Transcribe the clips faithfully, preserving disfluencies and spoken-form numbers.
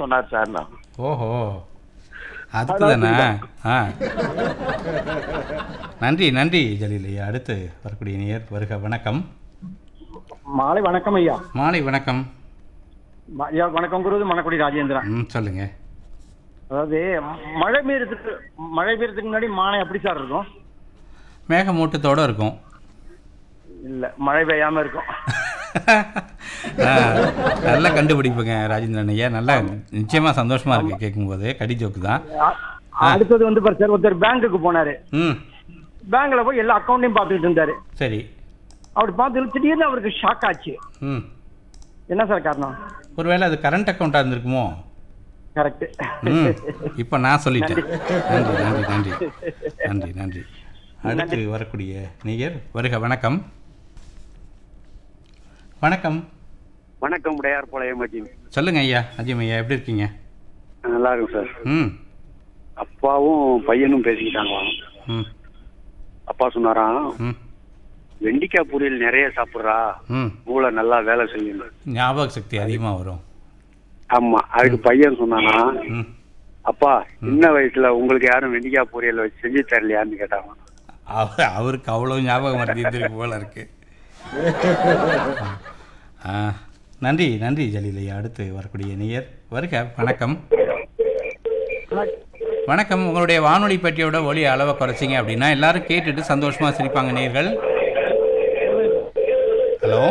சொன்னார் சார். நான் ஓஹோ, அதுக்கு தானே. ஆ, நன்றி நன்றி ஜலீல் ஐயா. அடுத்து வரக்கூடிய நேயர் வருக. வணக்கம். மாலை வணக்கம் ஐயா. மாலை வணக்கம். ம- ஐயா வணக்கம் குருது மணக்குடி ராஜேந்திரன். ம் சொல்லுங்க. அதாவது மழை பெய்யறதுக்கு மழை பெய்யறதுக்கு முன்னாடி மாலை எப்படி சார் இருக்கும்? மேகமூட்டத்தோடு இருக்கும். இல்ல மழை பெய்யாம இருக்கும். ஆ, நல்லா கண்டுபிடிப்புங்க ராஜேந்திரன் ஐயா. நல்லா நிச்சயமாக சந்தோஷமாக இருக்குது கேட்கும்போது. கடி ஜோக்கு தான். அ- அடுத்தது வந்து பாரு சார், ஒருத்தர் பேங்க்குக்கு போனாரு. ம் பேங்க்ல போய் எல்லா அக்கௌண்ட்டையும் பார்த்துட்டு இருந்தாரு. சரி. அப்படி பார்த்து திடீர்னு அவருக்கு ஷாக் ஆச்சு. ம் என்ன சார் காரணம்? ஒருவேளை அது கரண்ட் அக்கௌண்ட்டாக இருந்திருக்குமோ? கரெக்ட். ம் இப்போ நான் சொல்லிட்டேன். நன்றி நன்றி நன்றி நன்றி நன்றி. அடுத்து வரக்கூடிய நேயர் வருக. வணக்கம். வணக்கம். வணக்கம் உடையார் பாளையம் அஜிம். சொல்லுங்க ஐயா. அஜிம் ஐயா எப்படி இருக்கீங்க? நல்லா இருக்கும் சார். ம் அப்பாவும் பையனும் பேசிக்கிட்டாங்களாம். ம் அப்பா சொன்னாராம், ம் வெண்டிக்காய் பொரியல் நிறைய சாப்பிட்றா, ம் மூளை நல்லா வேலை செய்யணும். ஞாபக சக்தி அதிகமாக வரும். ஆமா. அதுக்கு பையன் சொன்னானா, ம் அப்பா சின்ன வயசுல உங்களுக்கு யாரும் வெண்டிக்காய் பொரியல் வச்சு செஞ்சு தரலையான்னு கேட்டாங்க. அவ அவருக்கு அவ்வளோ ஞாபகம் இருந்திருக்கு போல இருக்கு. ஆ, நன்றி நன்றி ஜலீல் ஐயா. அடுத்து வரக்கூடிய நேயர் வருக. வணக்கம். வணக்கம். உங்களுடைய வானொலி பெட்டியோட ஒலி அளவை குறைச்சிங்க அப்படின்னா எல்லாரும் கேட்டுட்டு சந்தோஷமாக சிரிப்பாங்க நேயர்கள். ஹலோ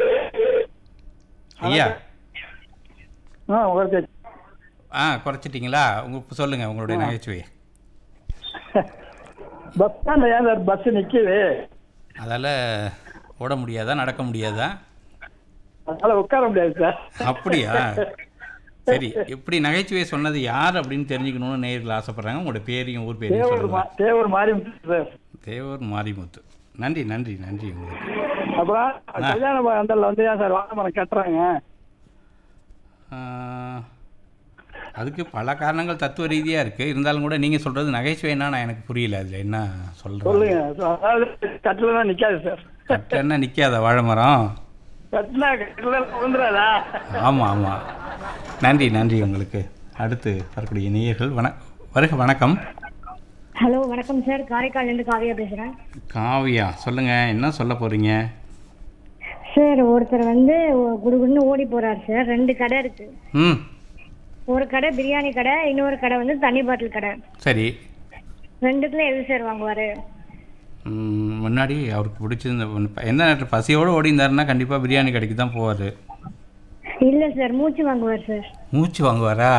ஐயா. ஆ உங்களுக்கு ஆ குறைச்சிட்டிங்களா? உங்க சொல்லுங்கள் உங்களுடைய நகைச்சுவையை. பஸ் ஸ்டாண்ட்ல ஏன் சார் பஸ் நிக்குது? அதால் ஓட முடியாதா, நடக்க முடியாதா? அதனால உட்கார முடியாது சார். அப்படியா? சரி, இப்படி நகைச்சுவையை சொன்னது யார் அப்படின்னு தெரிஞ்சுக்கணும்னு நேயர்கள் ஆசைப்படுறாங்க. உங்களோட பேரையும் ஊர் பேரையும் தேவர் சொல்லுங்க. மா- தேவர் மாறி சார். தேவர் மாரிமுத்து. நன்றி நன்றி நன்றி உங்களுக்கு. அப்புறம் கல்யாண பந்தல்ல வந்து ஏன் சார் வாழை மரம் கட்டுறாங்க? ஆ, அதுக்கு பல காரணங்கள் தத்துவ ரீதியாக இருக்குது. இருந்தாலும் கூட நீங்கள் சொல்கிறது நகைச்சுவைன்னா நான் எனக்கு புரியல. அதில் என்ன சொல்கிறேன்? சொல்லுங்க. அதாவது கட்டில தான் நிக்காது சார். கட்டன்னா நிற்காத வாழை மரம். கட்டினா கட்டில விழுந்துடாதா? ஆமாம் ஆமாம். நன்றி நன்றி உங்களுக்கு. அடுத்து வரக்கூடிய நேயர்கள் வண வருக. வணக்கம். ஹலோ வணக்கம் சார். காரைக்கால்லேருந்து காவியா பேசுகிறேன் காவியா சொல்லுங்கள். என்ன சொல்ல போகிறீங்க? சார். ஒருத்தர் வந்து குடுகுடுன்னு ஓடி போகிறார் சார். ரெண்டு கடை இருக்கு. ம் ஒரு கடை பிரியாணி கடை, இன்னொரு கடை வந்து தண்ணி பாட்டில் கடை. சரி. ரெண்டுத்துல எது சார் வாங்குவார்? ம், முன்னாடி அவருக்கு பிடிச்சிருந்த எந்த நேரத்தில் பசியோடு ஓடி இருந்தாருன்னா கண்டிப்பாக பிரியாணி கடைக்கு தான் போவார். இல்லை சார், மூச்சு வாங்குவார் சார். மூச்சு வாங்குவாரா?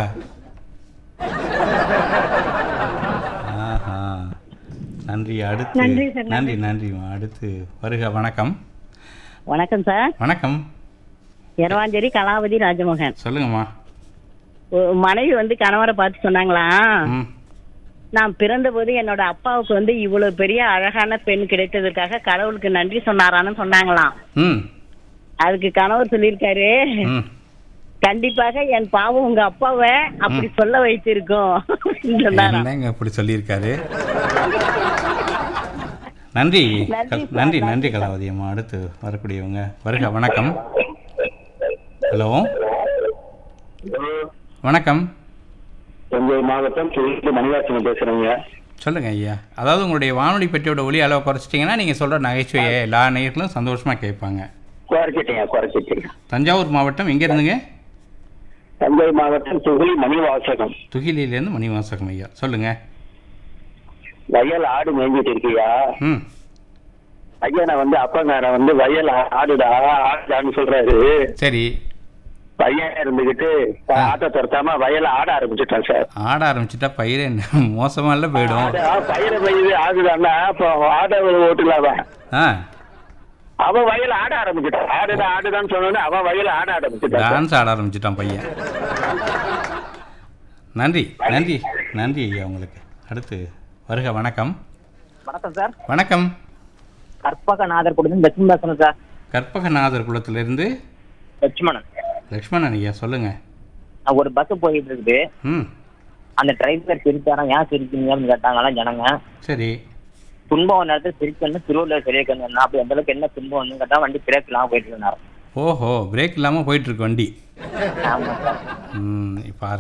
ஆஹா, நன்றி. அடுத்து நன்றி சார், நன்றி நன்றிம்மா. அடுத்து வருக. வணக்கம். வணக்கம் சார். வணக்கம். எரவாஞ்சேரி கலாவதி ராஜமோகன். சொல்லுங்கம்மா. ஒரு மனைவி வந்து கணவரை பார்த்து சொன்னாங்களாம், ம் நான் பிறந்த போது என்னோட அப்பாவுக்கு வந்து இவ்வளவு பெரிய அழகான பெண் கிடைத்ததுக்காக கடவுளுக்கு நன்றி சொன்னாரான்னு சொன்னாங்களாம். ம் அதுக்கு கணவர் சொல்லியிருக்காரு, ம் கண்டிப்பாக என் பாவம் உங்க அப்பாவை அப்படி சொல்ல வைத்திருக்கோம் சொன்னாராம். என்னங்க இப்படி சொல்லியிருக்காரு? நன்றி நன்றி சார், நன்றி நன்றி நன்றி சார். கலாவதி அம்மா. அடுத்து வரக்கூடியவங்க வருக. வணக்கம். ஹலோ வணக்கம். தஞ்சை மாவட்டம் திருச்சி மணிவாசன் பேசுறேங்க. சொல்லுங்க ஐயா. அதாவது உங்களுடைய வானொலி பெட்டியோட ஒலி அளவை குறைச்சிட்டிங்கன்னா நீங்கள் சொல்கிற நகைச்சுவையை எல்லா நேயர்களும் சந்தோஷமாக கேட்பாங்க. குறைச்சிட்டீங்க குறைச்சிட்டீங்க. தஞ்சாவூர் மாவட்டம் எங்கே இருந்துங்க? தஞ்சை மாவட்டம் துகிலி மணிவாசகம். துகிலியிலேருந்து மணிவாசகம் ஐயா. சொல்லுங்கள். வயல் ஆடு மேய்ஞ்சிட்டு இருக்கியா? ம் ஐயனை வந்து அப்பங்காரன் வந்து வயல் ஆடுடா ஆடுடான்னு சொல்றாரு. சரி. பையன் இருந்துகிட்டு ஆட்டை துரத்தாம வயல ஆட ஆரம்பிச்சுட்டான் சார். ஆட ஆரம்பிச்சுட்டா பயிர் என்ன மோசமால போயிடும். பயிரை பயிர் ஆகுதான்னா அப்போ ஆட ஓட்டுலாவ ஆ அவன் வயல ஆட ஆரம்பிச்சுட்டான். ஆடுடா ஆடுதான்னு சொன்னோன்னே அவன் வயல ஆட ஆரம்பிச்சுட்டான். டான்ஸ் ஆட ஆரம்பிச்சுட்டான் பையன். நன்றி நன்றி நன்றி ஐயா உங்களுக்கு. அடுத்து வருக. வணக்கம். வணக்கம் சார். வணக்கம். கற்பகநாதர் குடும்பம் லட்சுமி பேசணும் சார். கற்பகநாதர் குளத்திலிருந்து லட்சுமணன். லக்ஷ்மணன் ஐயா சொல்லுங்க. ஒரு பஸ் போயிட்டு இருக்குது. ம் அந்த டிரைவர் சிரிச்சாராம். ஏன் சிரிக்கீங்கன்னு கேட்டாங்களாம் ஜனங்க. சரி. துன்பம் ஒரு நேரத்தில் சிரிக்கணும், திருவள்ளுவர் சிரிக்கணும். அப்படி அந்த அளவுக்கு என்ன துன்பம் வந்து கேட்டா வண்டி பிரேக் இல்லாம போயிட்டு இருந்தாரு. ஓஹோ, பிரேக் இல்லாமல் போயிட்டு இருக்கு வண்டி. ஆமா சார். ம் இப்போ